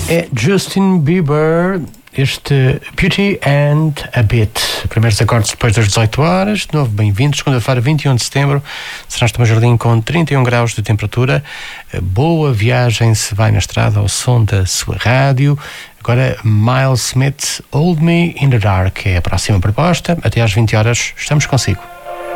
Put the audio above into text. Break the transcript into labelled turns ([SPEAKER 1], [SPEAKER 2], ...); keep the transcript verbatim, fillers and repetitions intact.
[SPEAKER 1] É Justin Bieber, este Beauty and a Bit. Primeiros acordes depois das dezoito horas. De novo, bem-vindos. Segunda-feira, vinte e um de setembro. Será no Jardim com trinta e um graus de temperatura. Boa viagem se vai na estrada ao som da sua rádio. Agora, Miles Smith, Hold Me in the Dark, é a próxima proposta. Até às vinte horas, estamos consigo.